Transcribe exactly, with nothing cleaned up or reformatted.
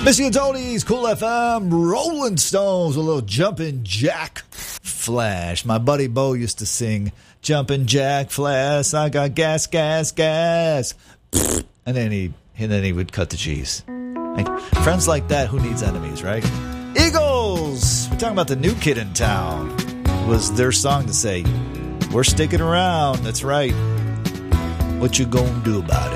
Missy and Tony's Cool F M, Rolling Stones, a little Jumpin' Jack Flash. My buddy Bo used to sing Jumpin' Jack Flash, I got gas, gas, gas. And then he and then he would cut the cheese. Like, friends like that, who needs enemies, right? Eagles! We're talking about the new kid in town. It was their song to say, we're sticking around. That's right. What you gonna do about it?